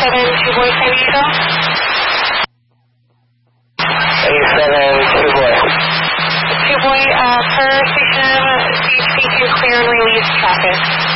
2 Boy San Diego. 87 2 Boy. 2 Boy, per station, CHP2 clear and release traffic.